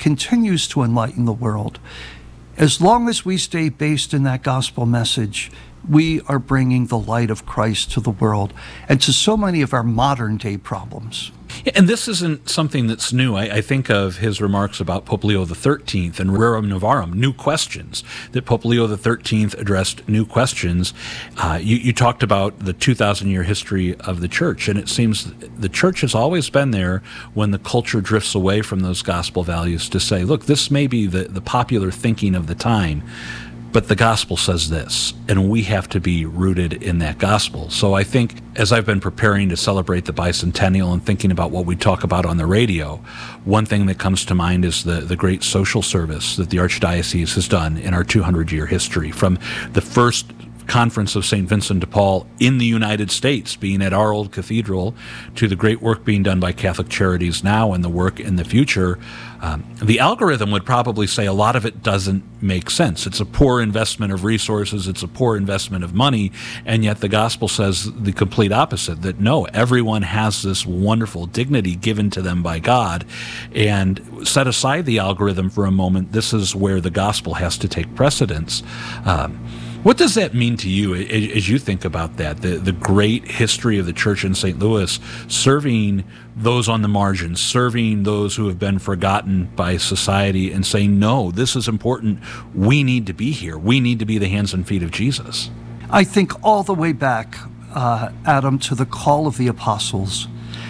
continues to enlighten the world. As long as we stay based in that gospel message, we are bringing the light of Christ to the world and to so many of our modern day problems. And this isn't something that's new. I think of his remarks about Pope Leo XIII and Rerum Novarum, new questions, that Pope Leo XIII addressed new questions. You talked about the 2,000-year history of the church, and it seems the church has always been there when the culture drifts away from those gospel values to say, look, this may be the popular thinking of the time, but the gospel says this, and we have to be rooted in that gospel. So I think as I've been preparing to celebrate the bicentennial and thinking about what we talk about on the radio, one thing that comes to mind is the great social service that the Archdiocese has done in our 200-year history, from the first Conference of St. Vincent de Paul in the United States being at our old cathedral, to the great work being done by Catholic Charities now and the work in the future. The algorithm would probably say a lot of it doesn't make sense. It's a poor investment of resources, it's a poor investment of money, and yet the gospel says the complete opposite, that no, everyone has this wonderful dignity given to them by God. And set aside the algorithm for a moment, this is where the gospel has to take precedence. What does that mean to you as you think about that, the great history of the church in St. Louis, serving those on the margins, serving those who have been forgotten by society, and saying, no, this is important. We need to be here. We need to be the hands and feet of Jesus? I think all the way back, Adam, to the call of the apostles.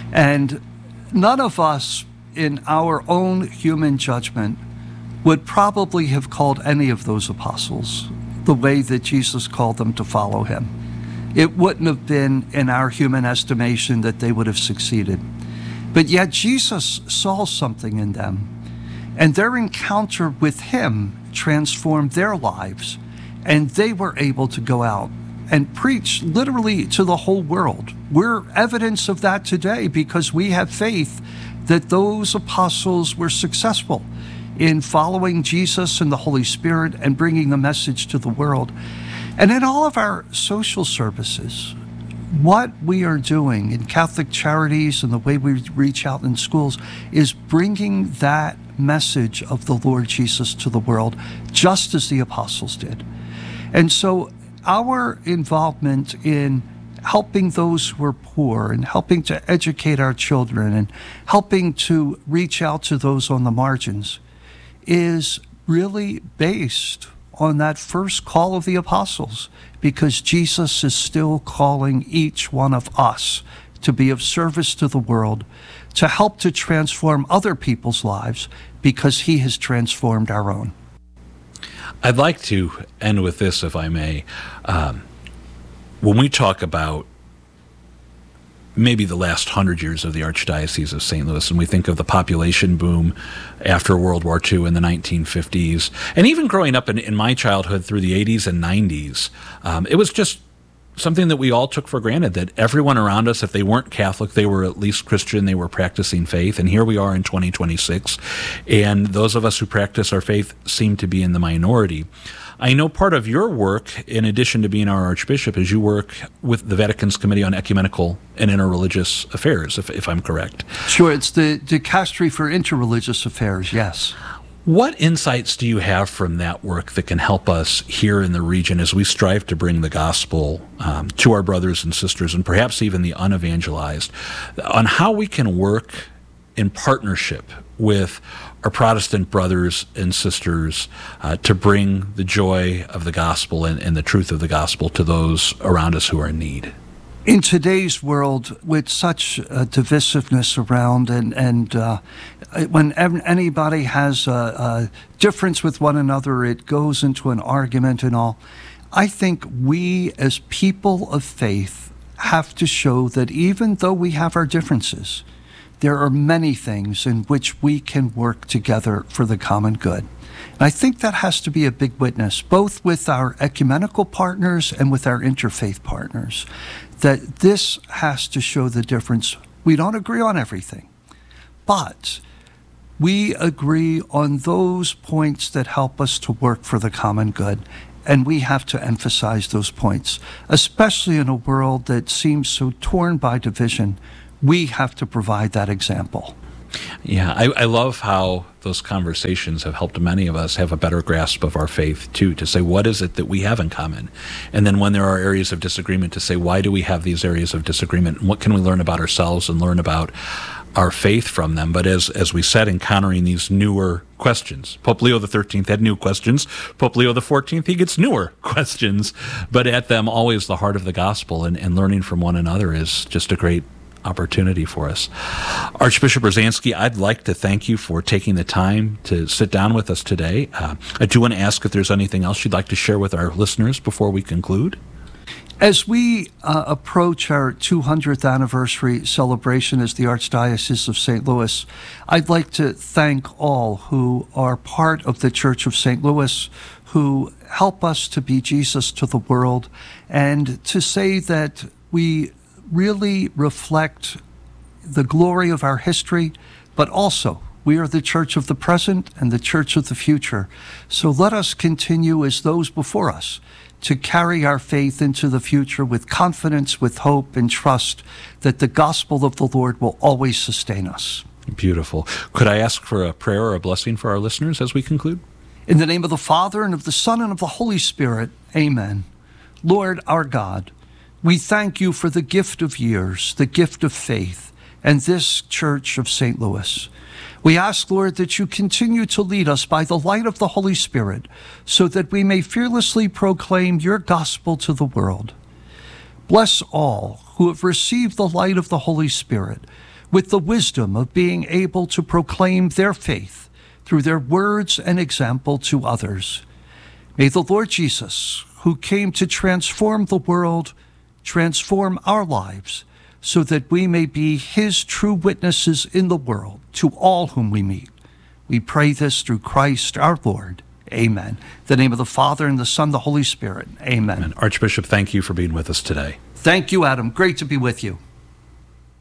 And none of us in our own human judgment would probably have called any of those apostles the way that Jesus called them to follow him. It wouldn't have been in our human estimation that they would have succeeded. But yet Jesus saw something in them, and their encounter with him transformed their lives, and they were able to go out and preach literally to the whole world. We're evidence of that today because we have faith that those apostles were successful in following Jesus and the Holy Spirit and bringing the message to the world. And in all of our social services, what we are doing in Catholic Charities and the way we reach out in schools is bringing that message of the Lord Jesus to the world, just as the apostles did. And so our involvement in helping those who are poor and helping to educate our children and helping to reach out to those on the margins is really based on that first call of the apostles, because Jesus is still calling each one of us to be of service to the world, to help to transform other people's lives, because he has transformed our own. I'd like to end with this, if I may. When we talk about maybe the last 100 years of the Archdiocese of St. Louis, and we think of the population boom after World War II in the 1950s, and even growing up in my childhood through the 80s and 90s, it was just something that we all took for granted, that everyone around us, if they weren't Catholic, they were at least Christian, they were practicing faith. And here we are in 2026, and those of us who practice our faith seem to be in the minority. I know part of your work, in addition to being our Archbishop, is you work with the Vatican's Committee on Ecumenical and Interreligious Affairs, if I'm correct. Sure, it's the Dicastery for Interreligious Affairs, yes. What insights do you have from that work that can help us here in the region as we strive to bring the gospel to our brothers and sisters, and perhaps even the unevangelized, on how we can work in partnership with our Protestant brothers and sisters to bring the joy of the gospel and the truth of the gospel to those around us who are in need? In today's world, with such divisiveness around, and when anybody has a difference with one another, it goes into an argument and all. I think we as people of faith have to show that even though we have our differences, there are many things in which we can work together for the common good. And I think that has to be a big witness, both with our ecumenical partners and with our interfaith partners, that this has to show the difference. We don't agree on everything, but we agree on those points that help us to work for the common good. And we have to emphasize those points, especially in a world that seems so torn by division. We have to provide that example. Yeah, I love how those conversations have helped many of us have a better grasp of our faith, too, to say, what is it that we have in common? And then when there are areas of disagreement, to say, why do we have these areas of disagreement? And what can we learn about ourselves and learn about our faith from them? But as we said, encountering these newer questions. Pope Leo XIII had new questions. Pope Leo XIV, he gets newer questions. But at them, always the heart of the gospel and learning from one another is just a great opportunity for us. Archbishop Rozansky, I'd like to thank you for taking the time to sit down with us today. I do want to ask if there's anything else you'd like to share with our listeners before we conclude. As we approach our 200th anniversary celebration as the Archdiocese of St. Louis, I'd like to thank all who are part of the Church of St. Louis, who help us to be Jesus to the world, and to say that we really reflect the glory of our history, but also we are the church of the present and the church of the future. So let us continue as those before us to carry our faith into the future with confidence, with hope, and trust that the gospel of the Lord will always sustain us. Beautiful. Could I ask for a prayer or a blessing for our listeners as we conclude? In the name of the Father, and of the Son, and of the Holy Spirit, amen. Lord our God, we thank you for the gift of years, the gift of faith, and this Church of St. Louis. We ask, Lord, that you continue to lead us by the light of the Holy Spirit, so that we may fearlessly proclaim your gospel to the world. Bless all who have received the light of the Holy Spirit with the wisdom of being able to proclaim their faith through their words and example to others. May the Lord Jesus, who came to transform the world, transform our lives so that we may be his true witnesses in the world to all whom we meet. We pray this through Christ our Lord. Amen. In the name of the Father, and the Son, the Holy Spirit. Amen. And Archbishop, thank you for being with us today. Thank you, Adam. Great to be with you.